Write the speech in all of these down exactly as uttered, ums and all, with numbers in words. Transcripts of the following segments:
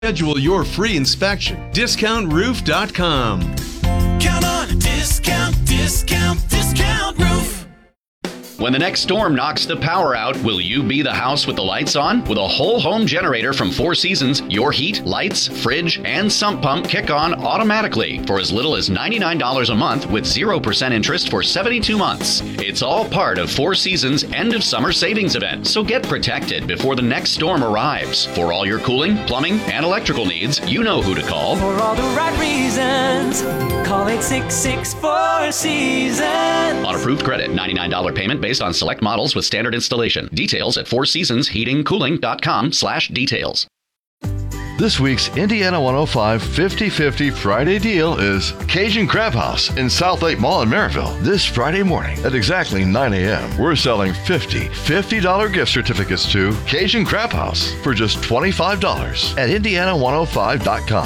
Schedule your free inspection. discount roof dot com. Count on discount, discount, discount roof. When the next storm knocks the power out, will you be the house with the lights on? With a whole home generator from Four Seasons, your heat, lights, fridge, and sump pump kick on automatically for as little as ninety-nine dollars a month with zero percent interest for seventy-two months. It's all part of Four Seasons' end of summer savings event, so get protected before the next storm arrives. For all your cooling, plumbing, and electrical needs, you know who to call. For all the right reasons, call eight six six, four seasons. On approved credit, ninety-nine dollars payment based on select models with standard installation. Details at four seasons heating cooling dot com slash details. This week's Indiana one oh five fifty fifty Friday deal is Cajun Crab House in South Lake Mall in Maryville. This Friday morning at exactly nine a.m. we're selling fifty fifty dollars gift certificates to Cajun Crab House for just twenty-five dollars at indiana one oh five dot com.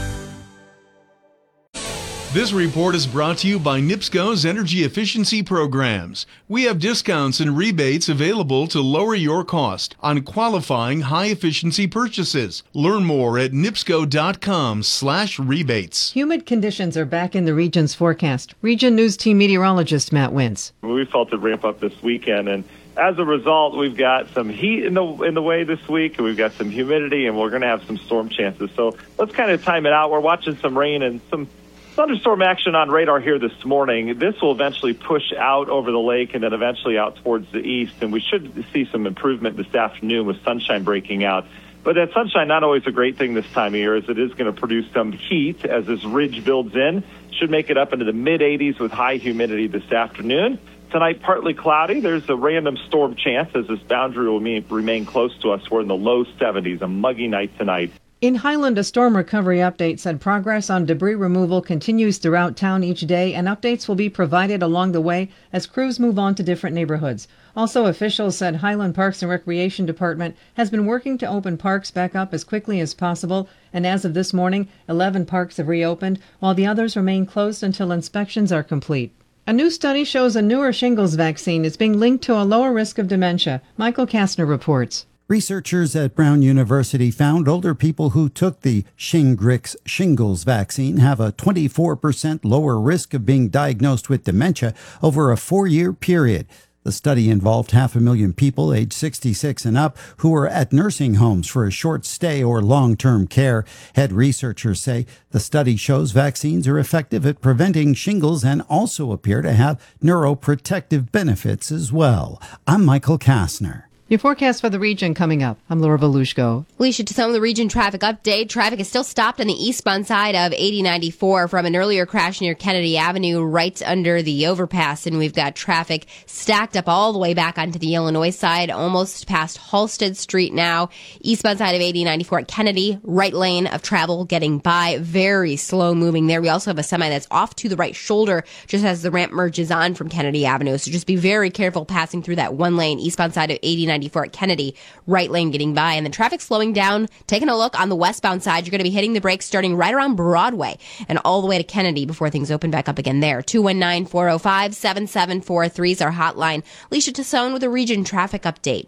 This report is brought to you by NIPSCO's Energy Efficiency Programs. We have discounts and rebates available to lower your cost on qualifying high-efficiency purchases. Learn more at nipsco dot com slash rebates. Humid conditions are back in the region's forecast. Region News Team meteorologist Matt Wintz. We felt it ramp up this weekend, and as a result, we've got some heat in the in the way this week, and we've got some humidity, and we're going to have some storm chances. So let's kind of time it out. We're watching some rain and some thunderstorm action on radar here this morning. This will eventually push out over the lake and then eventually out towards the east, and we should see some improvement this afternoon with sunshine breaking out. But that sunshine, not always a great thing this time of year, as it is going to produce some heat as this ridge builds in. Should make it up into the mid eighties with high humidity this afternoon. Tonight, partly cloudy. There's a random storm chance as this boundary will mean, remain close to us. We're in the low seventies, a muggy night tonight. In Highland, a storm recovery update said progress on debris removal continues throughout town each day, and updates will be provided along the way as crews move on to different neighborhoods. Also, officials said Highland Parks and Recreation Department has been working to open parks back up as quickly as possible, and as of this morning, eleven parks have reopened, while the others remain closed until inspections are complete. A new study shows a newer shingles vaccine is being linked to a lower risk of dementia. Michael Kastner reports. Researchers at Brown University found older people who took the Shingrix shingles vaccine have a twenty-four percent lower risk of being diagnosed with dementia over a four-year period. The study involved half a million people aged sixty-six and up who were at nursing homes for a short stay or long-term care. Head researchers say the study shows vaccines are effective at preventing shingles and also appear to have neuroprotective benefits as well. I'm Michael Kastner. Your forecast for the region coming up. I'm Laura Volushko. Alicia, to some of the region traffic update. Traffic is still stopped on the eastbound side of eighty ninety-four from an earlier crash near Kennedy Avenue right under the overpass. And we've got traffic stacked up all the way back onto the Illinois side, almost past Halsted Street now. Eastbound side of eighty ninety-four at Kennedy, right lane of travel getting by. Very slow moving there. We also have a semi that's off to the right shoulder just as the ramp merges on from Kennedy Avenue. So just be very careful passing through that one lane eastbound side of eighty ninety-four at Kennedy, right lane getting by, and the traffic slowing down. Taking a look on the westbound side, you're going to be hitting the brakes starting right around Broadway and all the way to Kennedy before things open back up again there. two one nine, four oh five, seven seven four three is our hotline. Alicia Tassone with a region traffic update.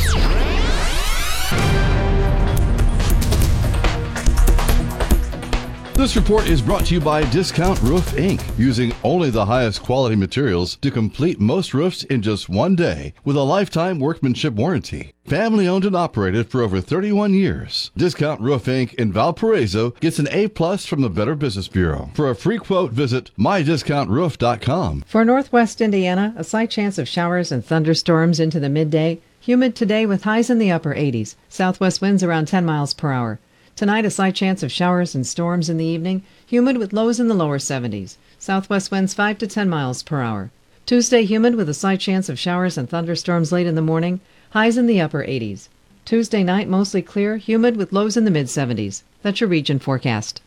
This report is brought to you by Discount Roof Incorporated. Using only the highest quality materials to complete most roofs in just one day with a lifetime workmanship warranty. Family owned and operated for over thirty-one years. Discount Roof Incorporated in Valparaiso gets an A plus from the Better Business Bureau. For a free quote, visit my discount roof dot com. For northwest Indiana, a slight chance of showers and thunderstorms into the midday. Humid today with highs in the upper eighties. Southwest winds around ten miles per hour. Tonight, a slight chance of showers and storms in the evening, humid with lows in the lower seventies. Southwest winds five to ten miles per hour. Tuesday, humid with a slight chance of showers and thunderstorms late in the morning, highs in the upper eighties. Tuesday night, mostly clear, humid with lows in the mid seventies. That's your region forecast.